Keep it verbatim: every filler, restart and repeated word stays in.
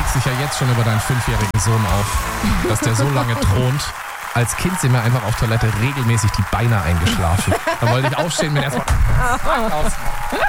regst dich ja jetzt schon über deinen fünfjährigen Sohn auf, dass der so lange thront. Als Kind sind mir einfach auf Toilette regelmäßig die Beine eingeschlafen. Da wollte ich aufstehen, mir erstmal aus.